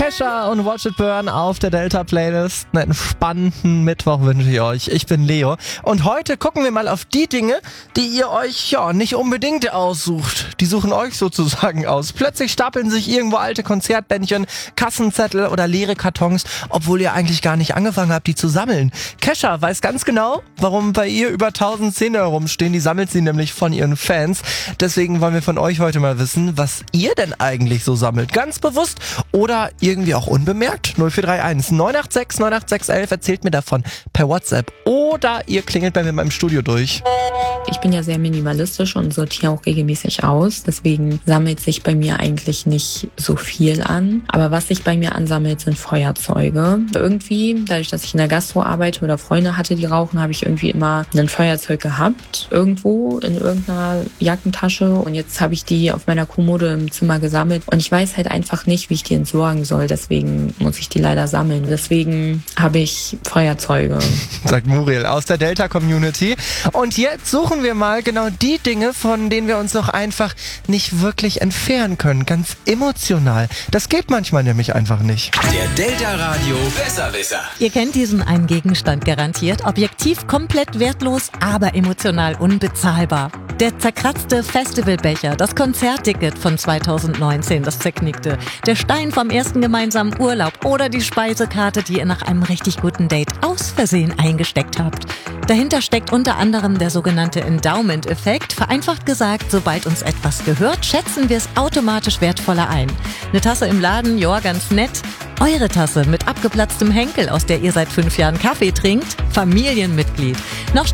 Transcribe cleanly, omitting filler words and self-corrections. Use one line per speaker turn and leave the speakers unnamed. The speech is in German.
Kesha und Watch It Burn auf der Delta-Playlist. Einen entspannten Mittwoch wünsche ich euch. Ich bin Leo. Und heute gucken wir mal auf die Dinge, die ihr euch nicht unbedingt aussucht. Die suchen euch sozusagen aus. Plötzlich stapeln sich irgendwo alte Konzertbändchen, Kassenzettel oder leere Kartons, obwohl ihr eigentlich gar nicht angefangen habt, die zu sammeln. Kesha weiß ganz genau, warum bei ihr über 1000 Zehner herumstehen. Die sammelt sie nämlich von ihren Fans. Deswegen wollen wir von euch heute mal wissen, was ihr denn eigentlich so sammelt. Ganz bewusst oder irgendwie auch unbemerkt? 0431 986 98611 erzählt mir davon per WhatsApp oder ihr klingelt bei mir in meinem Studio durch.
Ich bin ja sehr minimalistisch und sortiere auch regelmäßig aus. Deswegen sammelt sich bei mir eigentlich nicht so viel an. Aber was sich bei mir ansammelt, sind Feuerzeuge. Irgendwie, dadurch, dass ich in der Gastro arbeite oder Freunde hatte, die rauchen, habe ich irgendwie immer ein Feuerzeug gehabt. Irgendwo in irgendeiner Jackentasche. Und jetzt habe ich die auf meiner Kommode im Zimmer gesammelt. Und ich weiß halt einfach nicht, wie ich die entsorgen soll. Deswegen muss ich die leider sammeln. Deswegen habe ich Feuerzeuge.
Sagt Muriel aus der Delta-Community. Und jetzt suchen wir mal genau die Dinge, von denen wir uns noch einfach nicht wirklich entfernen können. Ganz emotional. Das geht manchmal nämlich einfach nicht.
Der Delta Radio Besserwisser.
Ihr kennt diesen einen Gegenstand garantiert. Objektiv komplett wertlos, aber emotional unbezahlbar. Der zerkratzte Festivalbecher, das Konzertticket von 2019, das zerknickte, der Stein vom ersten gemeinsamen Urlaub oder die Speisekarte, die ihr nach einem richtig guten Date aus Versehen eingesteckt habt. Dahinter steckt unter anderem der sogenannte Endowment-Effekt. Vereinfacht gesagt, sobald uns etwas gehört, schätzen wir es automatisch wertvoller ein. Eine Tasse im Laden, ja, ganz nett. Eure Tasse mit abgeplatztem Henkel, aus der ihr seit 5 Jahren Kaffee trinkt, Familienmitglied. Noch